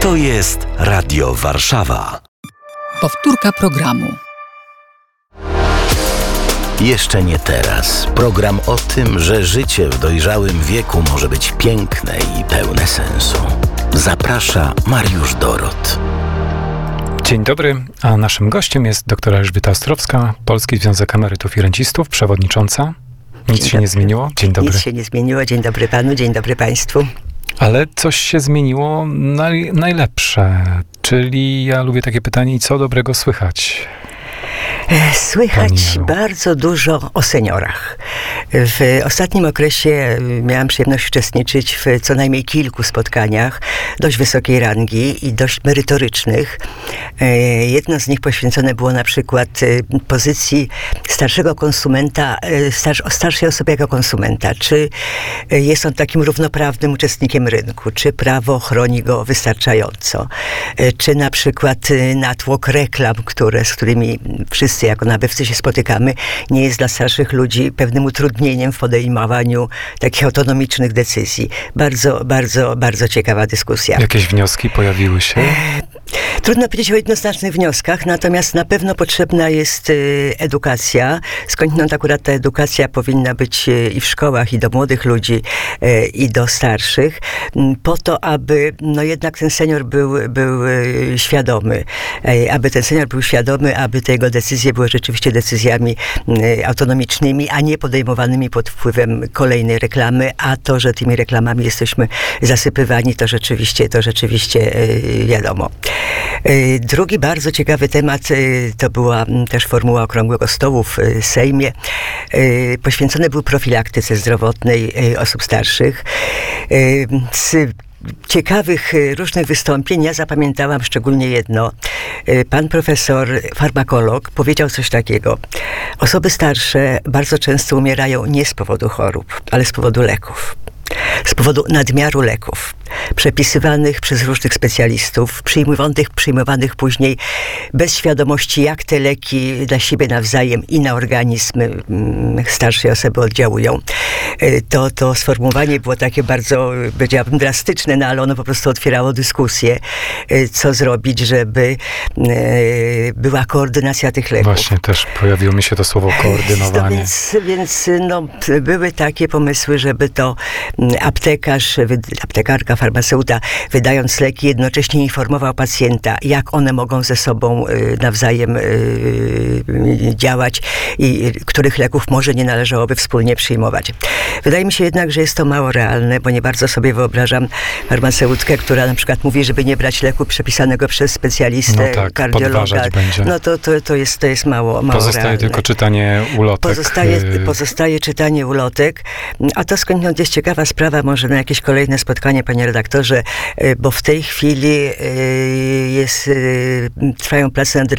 To jest Radio Warszawa. Powtórka programu. Jeszcze nie teraz. Program o tym, że życie w dojrzałym wieku może być piękne i pełne sensu. Zaprasza Mariusz Dorot. Dzień dobry, a naszym gościem jest dr Elżbieta Ostrowska, Polski Związek Emerytów i Rencistów, przewodnicząca. Nic się nie zmieniło? Dzień dobry. Nic się nie zmieniło. Dzień dobry panu, dzień dobry państwu. Ale coś się zmieniło najlepsze, czyli ja lubię takie pytanie, i co dobrego słychać? Słychać bardzo dużo o seniorach. W ostatnim okresie miałam przyjemność uczestniczyć w co najmniej kilku spotkaniach dość wysokiej rangi i dość merytorycznych. Jedno z nich poświęcone było na przykład pozycji starszego konsumenta, starszej osoby jako konsumenta. Czy jest on takim równoprawnym uczestnikiem rynku? Czy prawo chroni go wystarczająco? Czy na przykład natłok reklam, z którymi wszyscy jako nabywcy się spotykamy, nie jest dla starszych ludzi pewnym utrudnieniem w podejmowaniu takich autonomicznych decyzji. Bardzo, bardzo, bardzo ciekawa dyskusja. Jakieś wnioski pojawiły się? Trudno powiedzieć o jednoznacznych wnioskach, natomiast na pewno potrzebna jest edukacja. Skądinąd akurat ta edukacja powinna być i w szkołach, i do młodych ludzi, i do starszych, po to, aby jednak ten senior był świadomy. Aby ten senior był świadomy, aby te jego decyzje były rzeczywiście decyzjami autonomicznymi, a nie podejmowanymi pod wpływem kolejnej reklamy, a to, że tymi reklamami jesteśmy zasypywani, to rzeczywiście wiadomo. Drugi bardzo ciekawy temat to była też formuła okrągłego stołu w Sejmie. Poświęcony był profilaktyce zdrowotnej osób starszych. Z ciekawych różnych wystąpień ja zapamiętałam szczególnie jedno. Pan profesor, farmakolog, powiedział coś takiego. Osoby starsze bardzo często umierają nie z powodu chorób, ale z powodu leków. Z powodu nadmiaru leków, przepisywanych przez różnych specjalistów, przyjmowanych później bez świadomości, jak te leki dla siebie nawzajem i na organizm starszej osoby oddziałują. To sformułowanie było takie bardzo, powiedziałabym, drastyczne, no ale ono po prostu otwierało dyskusję, co zrobić, żeby była koordynacja tych leków. Właśnie, też pojawiło mi się to słowo koordynowanie. Więc były takie pomysły, żeby to aptekarka, farmaceuta, wydając leki, jednocześnie informował pacjenta, jak one mogą ze sobą nawzajem działać i których leków może nie należałoby wspólnie przyjmować. Wydaje mi się jednak, że jest to mało realne, bo nie bardzo sobie wyobrażam farmaceutkę, która na przykład mówi, żeby nie brać leku przepisanego przez specjalistę, kardiologa. Będzie. No to jest mało Pozostaje realne. Tylko czytanie ulotek. Pozostaje czytanie ulotek, a to skądinąd jest ciekawa sprawa, może na jakieś kolejne spotkanie, panie redaktorze, bo w tej chwili trwają prace nad